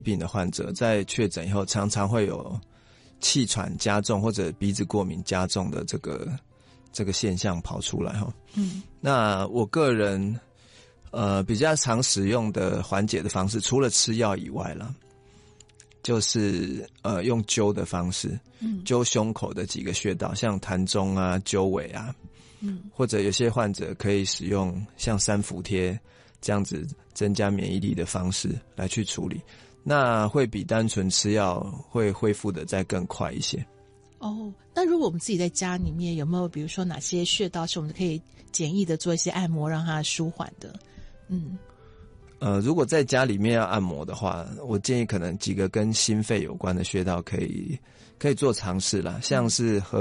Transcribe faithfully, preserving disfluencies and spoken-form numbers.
病的患者在确诊以后，常常会有气喘加重或者鼻子过敏加重的这个这个现象跑出来哈。嗯，那我个人呃比较常使用的缓解的方式，除了吃药以外啦，就是呃用灸的方式，嗯，灸胸口的几个穴道，像膻中啊、灸尾啊，嗯，或者有些患者可以使用像三伏贴这样子增加免疫力的方式来去处理，那会比单纯吃药会恢复的再更快一些。 哦，那如果我们自己在家里面有没有比如说哪些穴道是我们可以简易的做一些按摩让它舒缓的？嗯， 呃，如果在家里面要按摩的话，我建议可能几个跟心肺有关的穴道可以可以做尝试啦，像是和